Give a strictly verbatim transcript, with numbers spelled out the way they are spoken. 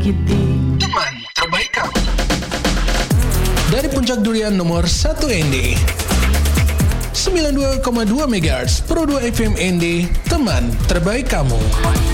menyakiti. Teman terbaik kamu. Dari Puncak Durian nomor satu N D sembilan puluh dua koma dua megahertz Pro dua F M N D, teman terbaik kamu.